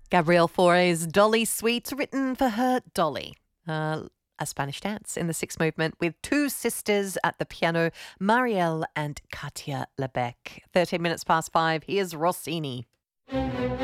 Gabrielle Fauré's Dolly Suite, written for her Dolly. A Spanish dance in the sixth movement with two sisters at the piano, Marielle and Katia Lebec. 13 minutes past 5. Here's Rossini.